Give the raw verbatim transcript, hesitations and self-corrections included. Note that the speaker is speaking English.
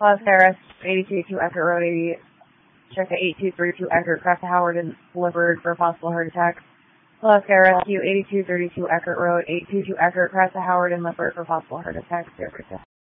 Alaska Arrest, eighty-two two Eckert Road, eighty, check the eight two three two Eckert, crash to Howard and Lippard for a possible heart attack. Alaska Rescue, eighty-two thirty-two Eckert Road, eight two two Eckert, crash to Howard and Lippard for possible heart attack.